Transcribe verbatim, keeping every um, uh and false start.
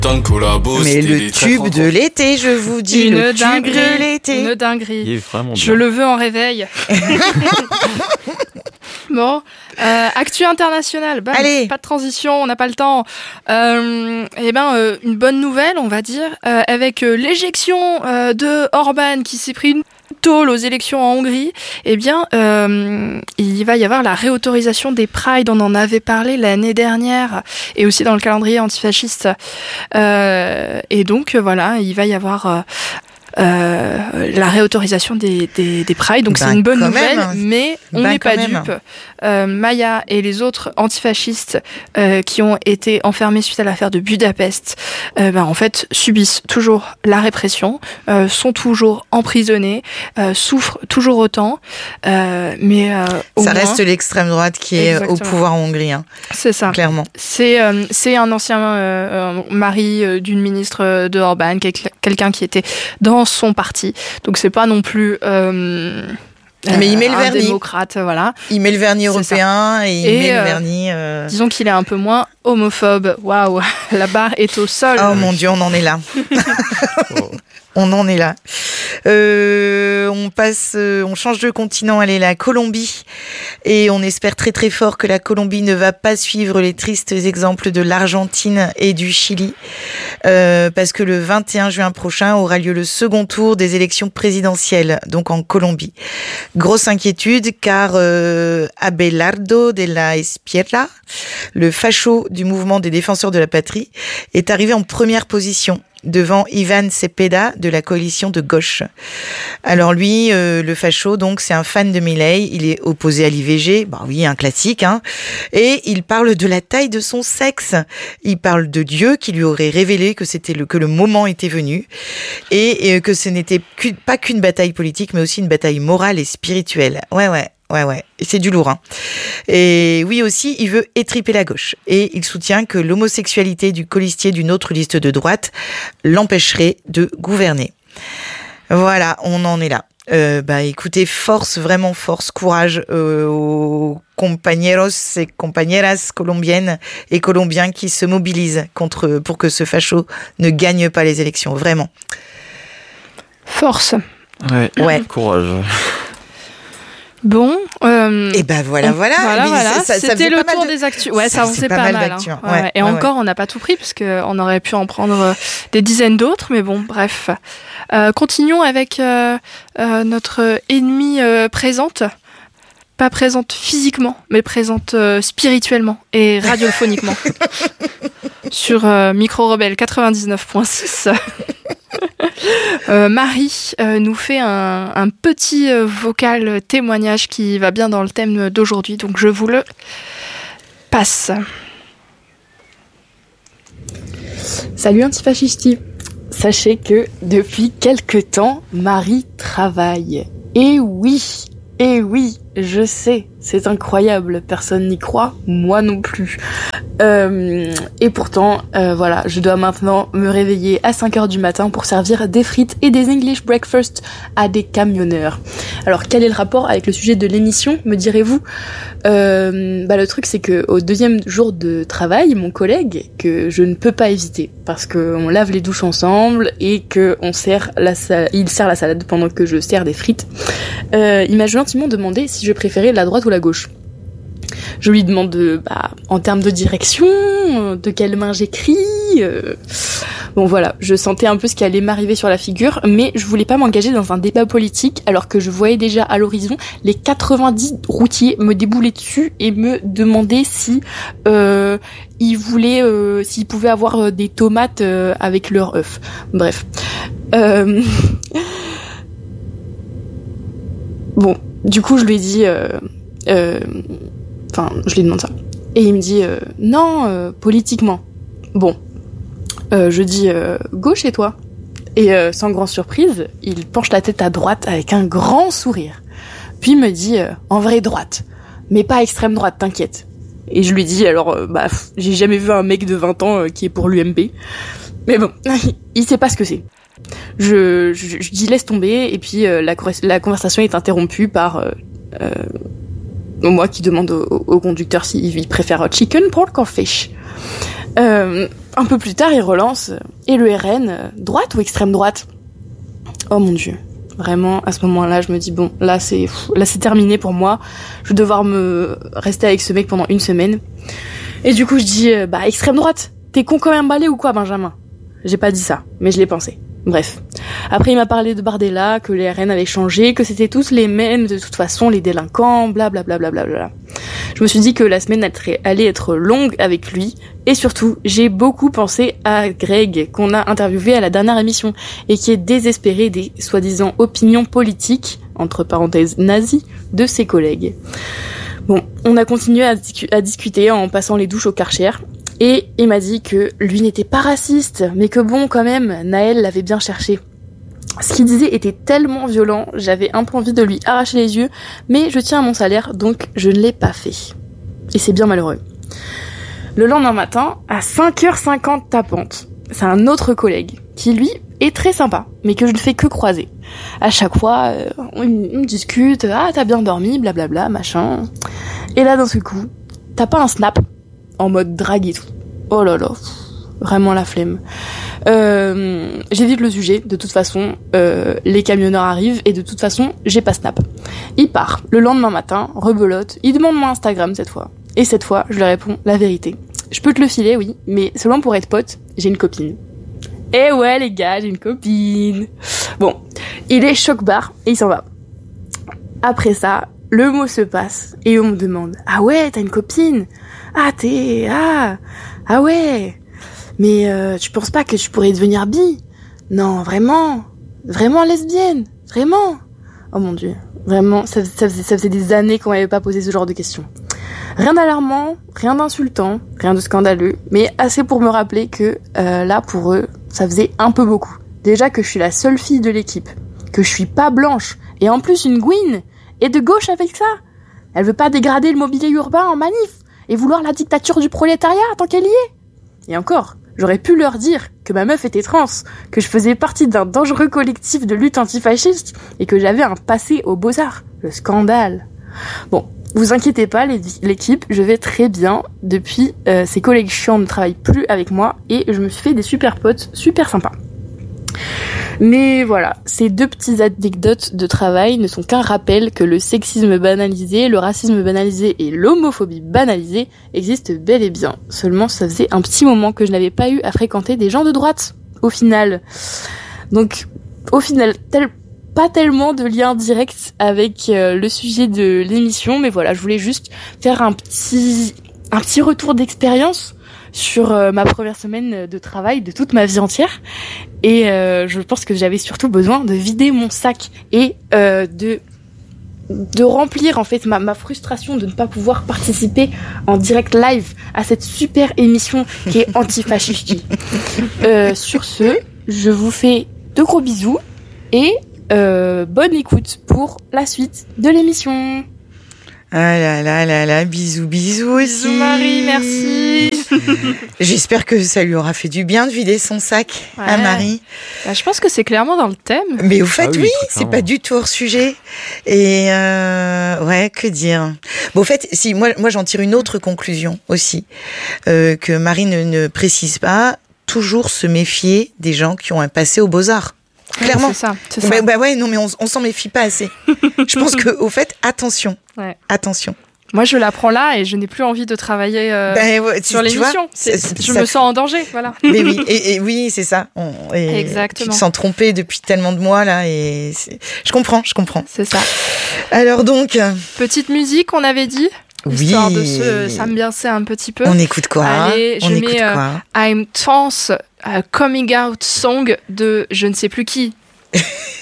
Mais le tube de l'été, je vous dis, une le tube dinguerie, de l'été. Une dinguerie. Il est vraiment bien. Je le veux en réveil. Bon, euh, actu international. Bam, Allez. Pas de transition, on n'a pas le temps. Euh, eh ben, euh, une bonne nouvelle, on va dire, euh, avec euh, l'éjection euh, de Orban qui s'est pris une tôle aux élections en Hongrie. Eh bien, euh, il va y avoir la réautorisation des Pride. On en avait parlé l'année dernière et aussi dans le calendrier antifasciste. Euh, et donc, euh, voilà, il va y avoir. Euh, Euh, la réautorisation des, des, des Pride, donc Ben, c'est une bonne quand nouvelle, même. mais on Ben, n'est pas quand même. dupes. Euh, Maya et les autres antifascistes euh, qui ont été enfermés suite à l'affaire de Budapest, euh, ben, en fait, subissent toujours la répression, euh, sont toujours emprisonnés, euh, souffrent toujours autant, euh, mais euh, au Ça moins, reste l'extrême droite qui est Exactement. au pouvoir en Hongrie, hein, c'est ça. clairement. C'est euh, c'est un ancien euh, euh, mari euh, d'une ministre de Orban, quel- quelqu'un qui était dans son parti. Donc c'est pas non plus euh, Mais il met le un vernis. démocrate, voilà. Il met le vernis C'est européen et il Et, met euh, le vernis... euh, Disons qu'il est un peu moins homophobe. Waouh, la barre est au sol. Oh mon Dieu, on en est là. On en est là. Euh, on passe, euh, on change de continent, allez, la Colombie. Et on espère très très fort que la Colombie ne va pas suivre les tristes exemples de l'Argentine et du Chili. Euh, parce que le vingt et un juin prochain aura lieu le second tour des élections présidentielles, donc en Colombie. Grosse inquiétude car euh, Abelardo de la Espriella, le facho du mouvement des défenseurs de la patrie, est arrivé en première position devant Ivan Cepeda de la coalition de gauche. Alors lui, euh, le facho, donc c'est un fan de Milei, il est opposé à l'I V G, bah oui, un classique, hein, et il parle de la taille de son sexe. Il parle de Dieu qui lui aurait révélé que c'était le que le moment était venu et, et que ce n'était qu'une, pas qu'une bataille politique, mais aussi une bataille morale et spirituelle. Ouais, ouais. Ouais, ouais, c'est du lourd. Hein. Et oui aussi, il veut étriper la gauche. Et il soutient que l'homosexualité du colistier d'une autre liste de droite l'empêcherait de gouverner. Voilà, on en est là. Euh, bah écoutez, force, vraiment force, courage euh, aux compañeros et compañeras colombiennes et colombiens qui se mobilisent contre, pour que ce facho ne gagne pas les élections, vraiment. Force. Ouais. Ouais. Courage. Bon. Euh, Et ben voilà, on- voilà. Voilà, Mais voilà. ça- ça C'était faisait le pas mal tour de- des actus. Ouais, ça, ça on faisait sait pas pas, mal mal. d'actus, hein. hein. Ouais, Ouais, Et ouais, encore, on n'a pas tout pris parce qu'on aurait pu en prendre euh, des dizaines d'autres, mais bon, bref. Euh, continuons avec euh, euh, notre ennemie euh, présente. Pas présente physiquement, mais présente euh, spirituellement et radiophoniquement. Sur euh, Micro Rebelle quatre-vingt-dix-neuf point six. Euh, Marie euh, nous fait un, un petit euh, vocal témoignage qui va bien dans le thème d'aujourd'hui, donc je vous le passe. Salut Antifascisti. Sachez que depuis quelque temps, Marie travaille. Et oui, et oui, je sais, c'est incroyable, personne n'y croit, moi non plus. Euh, et pourtant, euh, voilà, je dois maintenant me réveiller à cinq heures du matin pour servir des frites et des English breakfast à des camionneurs. Alors, quel est le rapport avec le sujet de l'émission, me direz-vous ? euh, Bah, le truc, c'est que au deuxième jour de travail, mon collègue, que je ne peux pas éviter, parce qu'on lave les douches ensemble et que on sert la sa- il sert la salade pendant que je sers des frites, euh, il m'a gentiment demandé si je préférais la droite ou la gauche. Je lui demande, euh, bah, en termes de direction, euh, de quelle main j'écris. Euh... Bon voilà, je sentais un peu ce qui allait m'arriver sur la figure, mais je voulais pas m'engager dans un débat politique alors que je voyais déjà à l'horizon les quatre-vingt-dix routiers me débouler dessus et me demander si euh, ils voulaient, euh, s'ils pouvaient avoir euh, des tomates euh, avec leur œuf. Bref. Euh... Bon, du coup je lui ai dit... Euh... Euh... Enfin, je lui demande ça. Et il me dit euh, non, euh, politiquement. Bon, euh, je dis euh, gauche et toi. Et euh, sans grande surprise, il penche la tête à droite avec un grand sourire. Puis il me dit euh, en vrai droite, mais pas extrême droite, t'inquiète. Et je lui dis alors, euh, bah, pff, j'ai jamais vu un mec de vingt ans euh, qui est pour l'U M P. Mais bon, il sait pas ce que c'est. Je, je, je dis laisse tomber, et puis euh, la, la conversation est interrompue par... Euh, euh, moi qui demande au, au conducteur s'il préfère chicken, pork or fish. Euh, un peu plus tard, il relance « Et le R N, droite ou extrême droite ?» Oh mon Dieu. Vraiment, à ce moment-là, je me dis, bon, là c'est, là, c'est terminé pour moi. Je vais devoir me rester avec ce mec pendant une semaine. Et du coup, je dis, euh, bah, extrême droite, t'es con comme un balai ou quoi, Benjamin ? J'ai pas dit ça, mais je l'ai pensé. Bref. Après, il m'a parlé de Bardella, que les R N avaient changé, que c'était tous les mêmes, de toute façon, les délinquants, blablabla. Bla bla bla bla. Je me suis dit que la semaine allait être longue avec lui, et surtout, j'ai beaucoup pensé à Greg, qu'on a interviewé à la dernière émission, et qui est désespéré des soi-disant opinions politiques, entre parenthèses nazies, de ses collègues. Bon, on a continué à, discu- à discuter en passant les douches au Karcher, et il m'a dit que lui n'était pas raciste, mais que bon, quand même, Naël l'avait bien cherché. Ce qu'il disait était tellement violent, j'avais un peu envie de lui arracher les yeux, mais je tiens à mon salaire, donc je ne l'ai pas fait. Et c'est bien malheureux. Le lendemain matin, à cinq heures cinquante tapante, c'est un autre collègue, qui lui est très sympa, mais que je ne fais que croiser. À chaque fois, euh, on, on discute, ah t'as bien dormi, blablabla, machin. Et là d'un seul coup, t'as pas un snap, en mode drague et tout. Oh là là, vraiment la flemme. Euh, j'évite le sujet, de toute façon, euh, les camionneurs arrivent, et de toute façon, j'ai pas snap. Il part, le lendemain matin, rebelote, il demande mon Instagram cette fois. Et cette fois, je lui réponds la vérité. Je peux te le filer, oui, mais seulement pour être pote, j'ai une copine. Eh ouais les gars, j'ai une copine. Bon, il est choc-barre, et il s'en va. Après ça, le mot se passe, et on me demande « Ah ouais, t'as une copine ? Ah t'es... Ah... Ah ouais !» Mais euh, tu penses pas que tu pourrais devenir bi ? Non, vraiment ? Vraiment lesbienne ? Vraiment ? Oh mon Dieu, vraiment, ça, ça, faisait, ça faisait des années qu'on m'avait pas posé ce genre de questions. Rien d'alarmant, rien d'insultant, rien de scandaleux, mais assez pour me rappeler que euh, là, pour eux, ça faisait un peu beaucoup. Déjà que je suis la seule fille de l'équipe, que je suis pas blanche, et en plus une gouine, et de gauche avec ça. Elle veut pas dégrader le mobilier urbain en manif, et vouloir la dictature du prolétariat tant qu'elle y est. Et encore, j'aurais pu leur dire que ma meuf était trans, que je faisais partie d'un dangereux collectif de lutte antifasciste, et que j'avais un passé aux Beaux-Arts. Le scandale. Bon, vous inquiétez pas, l'équipe, je vais très bien. Depuis, euh, ces collègues chiants ne travaillent plus avec moi, et je me suis fait des super potes, super sympas. Mais voilà, ces deux petites anecdotes de travail ne sont qu'un rappel que le sexisme banalisé, le racisme banalisé et l'homophobie banalisée existent bel et bien. Seulement, ça faisait un petit moment que je n'avais pas eu à fréquenter des gens de droite, au final. Donc, au final, tel, pas tellement de lien direct avec euh, le sujet de l'émission, mais voilà, je voulais juste faire un petit, un petit retour d'expérience sur euh, ma première semaine de travail de toute ma vie entière, et euh, je pense que j'avais surtout besoin de vider mon sac et euh, de de remplir en fait ma, ma frustration de ne pas pouvoir participer en direct live à cette super émission qui est antifasciste. euh, sur ce, je vous fais de gros bisous et euh, bonne écoute pour la suite de l'émission. Ah là là là là, bisous bisous aussi. Bisous Marie, merci. J'espère que ça lui aura fait du bien de vider son sac ouais. à Marie. Bah, je pense que c'est clairement dans le thème. Mais au fait, ah oui, oui c'est clairement. pas du tout hors sujet. Et euh, ouais, que dire. Bon, au fait, si moi, moi j'en tire une autre conclusion aussi, euh, que Marie ne, ne précise pas. Toujours se méfier des gens qui ont un passé aux Beaux-Arts. Clairement. Ouais, c'est ça. C'est ça. Bah, bah ouais, non, mais on, on s'en méfie pas assez. Je pense que, au fait, attention. Ouais. Attention. Moi, je l'apprends là et je n'ai plus envie de travailler euh, ben, ouais, sur l'émission. C'est, c'est, je me sens en danger, voilà. Mais oui, et, et oui, c'est ça. On, et Exactement. Tu te sens trompée depuis tellement de mois là, et c'est... je comprends, je comprends. C'est ça. Alors donc, petite musique, on avait dit. Oui. Histoire de se s'ambiancer un petit peu. On écoute quoi? Allez, on je écoute mets quoi euh, I'm Tense, uh, Coming Out Song de je ne sais plus qui.